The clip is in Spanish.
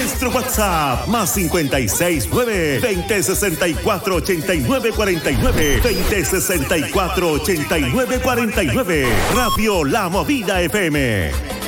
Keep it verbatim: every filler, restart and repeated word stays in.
nuestro WhatsApp, más cincuenta y seis nueve, veinte sesenta y cuatro, ochenta y nueve cuarenta y nueve, veinte sesenta y cuatro, ochenta y nueve cuarenta y nueve. Radio La Movida F M.